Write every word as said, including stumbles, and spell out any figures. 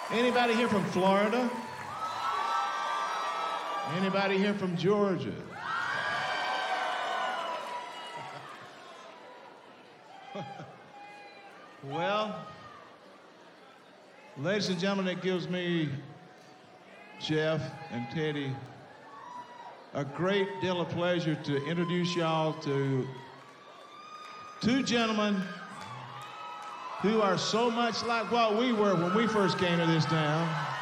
Anybody here from Florida? Anybody here from Georgia? Well, ladies and gentlemen, it gives me, Jeff and Teddy, a great deal of pleasure to introduce y'all to two gentlemen who are so much like what we were when we first came to this town.